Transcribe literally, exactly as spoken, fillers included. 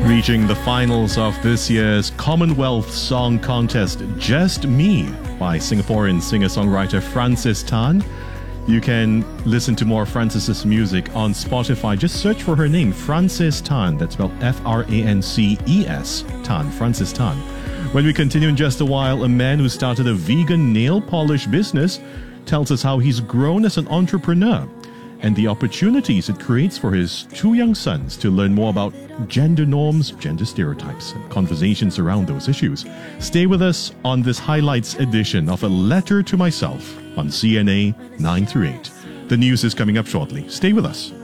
Reaching the finals of this year's Commonwealth Song Contest, Just Me, by Singaporean singer-songwriter Francis Tan. You can listen to more Francis's music on Spotify. Just search for her name, Francis Tan. That's spelled F R A N C E S, Tan, Francis Tan. When we continue in just a while, a man who started a vegan nail polish business tells us how he's grown as an entrepreneur and the opportunities it creates for his two young sons to learn more about gender norms, gender stereotypes, and conversations around those issues. Stay with us on this highlights edition of A Letter to Myself on C N A nine through eight. The news is coming up shortly. Stay with us.